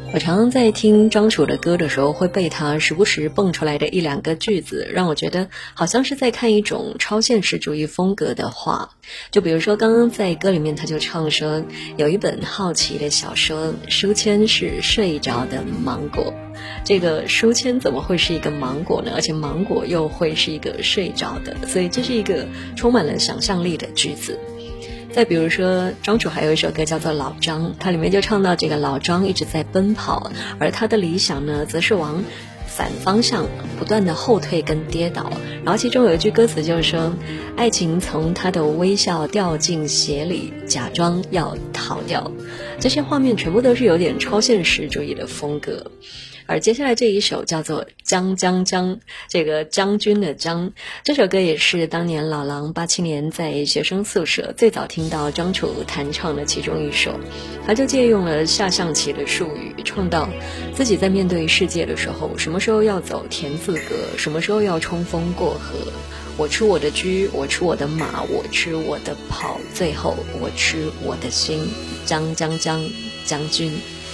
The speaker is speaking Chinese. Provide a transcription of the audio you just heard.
我常常在听张楚的歌的时候，会被他时不时蹦出来的一两个句子，让我觉得好像是在看一种超现实主义风格的画。就比如说刚刚在歌里面他就唱说，有一本好奇的小说，书签是睡着的芒果。这个书签怎么会是一个芒果呢？而且芒果又会是一个睡着的，所以这是一个充满了想象力的句子。再比如说张楚还有一首歌叫做老张，它里面就唱到这个老张一直在奔跑，而他的理想呢则是往反方向不断的后退跟跌倒。然后其中有一句歌词就是说，爱情从他的微笑掉进鞋里，假装要逃掉。这些画面全部都是有点超现实主义的风格。而接下来这一首叫做将将将，这个将军的将，这首歌也是当年老狼87年在学生宿舍最早听到张楚弹唱的其中一首。他就借用了下象棋的术语，唱到自己在面对世界的时候，什么时候要走田字格，什么时候要冲锋过河，我出我的车，我出我的马，我吃我的炮，最后我吃我的心，将将将将军。